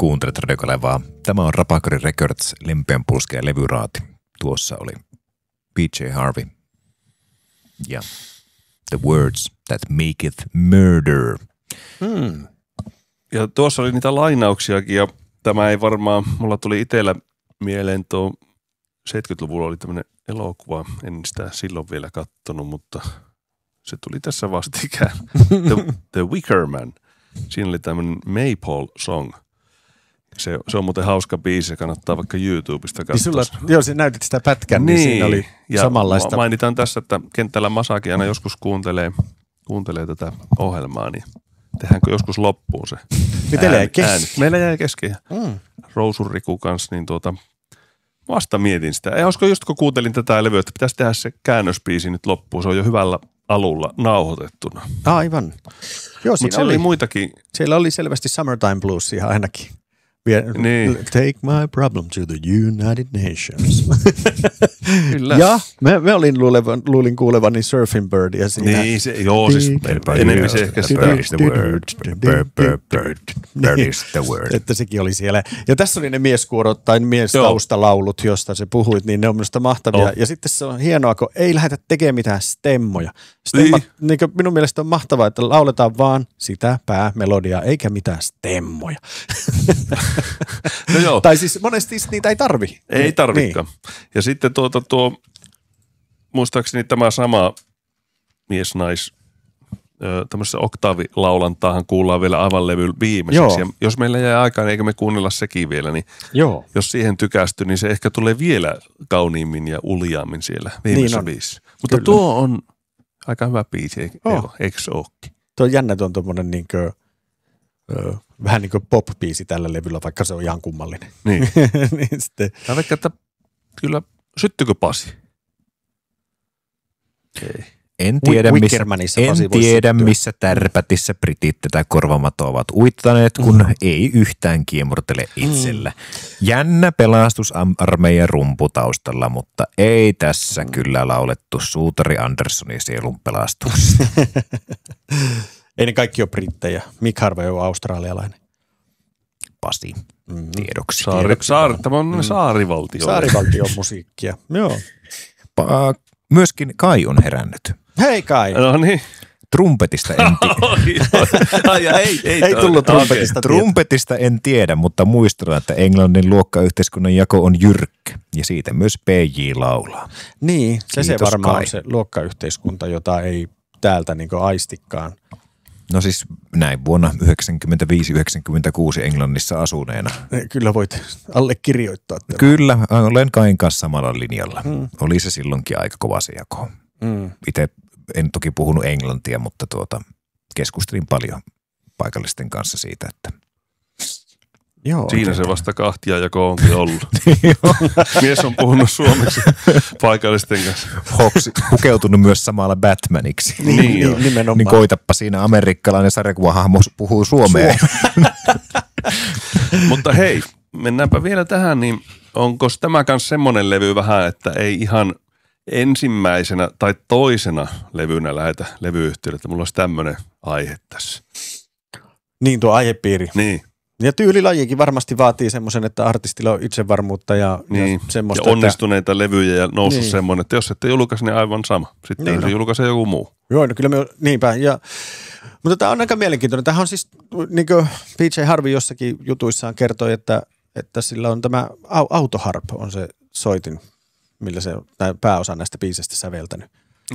kuuntelet Radio Kalevaa. Tämä on Rapakari Records, Lempeän pulske ja levyraati. Tuossa oli PJ Harvey ja The Words That Maketh Murder. Ja tuossa oli niitä lainauksiakin ja tämä ei varmaan, mulla tuli itsellä mieleen tuo 70-luvulla oli tämmöinen elokuva, en sitä silloin vielä kattonut, mutta se tuli tässä vastikään. The Wicker Man. Siinä oli tämmöinen Maypole Song. Se on muuten hauska biisi, se kannattaa vaikka YouTubesta katsoa. Joo, siinä näytit sitä pätkän, niin siinä oli ja samanlaista. Mainitaan tässä, että kentällä Masaki aina joskus kuuntelee tätä ohjelmaa, niin tehdäänkö joskus loppuun se ääni. Meillä jäi kesken. Rousun Riku kanssa, niin vasta mietin sitä. Ei olisiko just kun kuuntelin tätä levyä, että pitäisi tehdä se käännösbiisi nyt loppuun. Se on jo hyvällä alulla nauhoitettuna. Aivan. Joo, mutta siellä oli muitakin. Siellä oli selvästi Summertime Bluesia ainakin. Niin. Take my problem to the United Nations. Kyllä. Ja mä luulin kuulevani Surfing Birdia siinä. Niin, siis enemmän se ehkä sitä. Bird is the word. Bird is the word. Että sekin oli siellä. Ja tässä oli ne mieskuorot tai miestaustalaulut, josta se puhuit, niin ne on minusta mahtavia. Ja sitten se on hienoa, kun ei lähdetä tekemään mitään stemmoja. Stemmat, niin minun mielestä on mahtavaa, että lauletaan vaan sitä päämelodiaa, eikä mitään stemmoja. No joo. Tai siis monesti niitä ei tarvi. Ei tarvikaan. Niin. Ja sitten muistaakseni tämä sama mies-nais, tämmöisessä oktaavilaulantaahan kuullaan vielä aivan levyllä viimeiseksi. Ja jos meillä jää aikaa, niin eikä me kuunnella sekin vielä, niin jos siihen tykästyy, niin se ehkä tulee vielä kauniimmin ja uljaammin siellä viimeisessä biisissä. Mutta kyllä. Tuo on aika hyvä biisi, eikö se olekin? Tuo on jännä, tuo on tuommoinen vähän niin kuin pop-biisi tällä levyllä, vaikka se on ihan kummallinen. Niin. Niin sitten. Ja vaikka, että kyllä, syttykö Pasi? Ei. En tiedä missä tärpätissä britit tätä korvamatta ovat uittaneet, kun ei yhtään kiemurtele itsellä. Jännä pelastusarmeijan rumpu taustalla, mutta ei tässä kyllä laulettu Suutari Anderssonin sielun pelastuksesta. Ei ne kaikki ole brittejä. Mick Harvey on australialainen. Pasi, tiedoksi. Tämä on saarivaltio. Saarivaltion musiikkia, joo. Myöskin Kai on herännyt. Hei Kai. No niin. Trumpetista en tiedä. Ei tullut trumpetista. Trumpetista en tiedä, mutta muistutan, että Englannin luokkayhteiskunnan jako on jyrkkä. Ja siitä myös PJ laulaa. Niin, se varmaan on se luokkayhteiskunta, jota ei täältä niin aistikaan. No siis näin vuonna 1995-1996 Englannissa asuneena. Kyllä voit allekirjoittaa. Kyllä, olen Kain kanssa samalla linjalla. Oli se silloinkin aika kova se jako. Itse en toki puhunut englantia, mutta keskustelin paljon paikallisten kanssa siitä, että joo, siinä se vasta kahtiajako onkin ollut. Mies on puhunut suomeksi paikallisten kanssa. Hoksi pukeutunut myös samalla Batmaniksi. Niin, nimenomaan. Niin koitappa siinä amerikkalainen sarjakuvahahmo puhuu suomea. Mutta hei, mennäänpä vielä tähän, niin onko tämä myös semmoinen levy vähän, että ei ihan ensimmäisenä tai toisena levynä lähetä levyyhtiölle, että mulla olisi tämmöinen aihe tässä. Niin, tuo aihepiiri. Niin. Ja tyylilajikin varmasti vaatii semmoisen, että artistilla on itsevarmuutta ja semmoista. Ja onnistuneita levyjä ja noussut semmoinen, että jos ette julkaisi, niin aivan sama. Sitten se julkaisee joku muu. Joo, no kyllä niinpä. Mutta tämä on aika mielenkiintoinen. Tämähän on siis, niin kuin PJ Harvey jossakin jutuissaan kertoi, että sillä on tämä autoharp on se soitin, millä se on pääosa näistä biiseistä säveltänyt.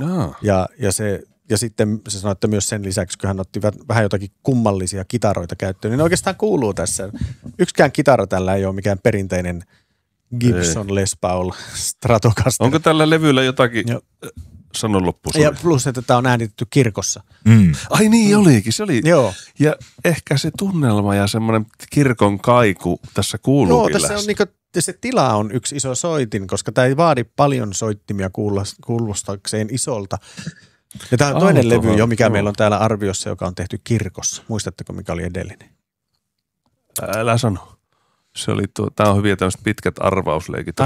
Ja sitten se sanoi, että myös sen lisäksi, kun hän otti vähän jotakin kummallisia kitaroita käyttöön, niin oikeastaan kuuluu tässä. Yksikään kitara tällä ei ole mikään perinteinen Gibson Les Paul Stratocaster. Onko tällä levyllä jotakin sanon loppuun? Ja plus, että tämä on äänitetty kirkossa. Ai niin olikin, se oli. Joo. Ja ehkä se tunnelma ja semmoinen kirkon kaiku tässä kuuluukin. Joo, tässä on se tila on yksi iso soitin, koska tämä ei vaadi paljon soittimia kuulostakseen isolta. Ja tämä on toinen levy mikä meillä on täällä arviossa, joka on tehty kirkossa. Muistatteko, mikä oli edellinen? Älä sano. Se oli tämä on hyviä tämmöiset pitkät arvausleikit.